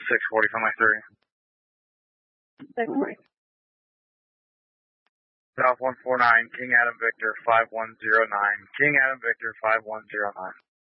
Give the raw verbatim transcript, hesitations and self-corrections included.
six forty from my three. six forty. South one four nine, King Adam Victor five one zero nine. King Adam Victor five one zero nine.